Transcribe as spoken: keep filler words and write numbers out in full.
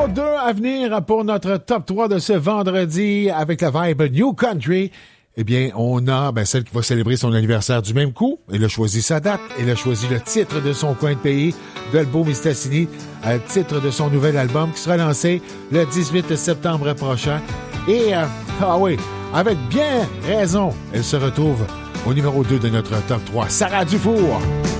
Numéro deux à venir pour notre top trois de ce vendredi avec la vibe New Country. Eh bien, on a ben, celle qui va célébrer son anniversaire du même coup. Elle a choisi sa date. Elle a choisi le titre de son coin de pays, Dolbeau Mistassini, le titre de son nouvel album qui sera lancé le dix-huit septembre prochain. Et, euh, ah oui, avec bien raison, elle se retrouve au numéro deux de notre top trois, Sarah Dufour.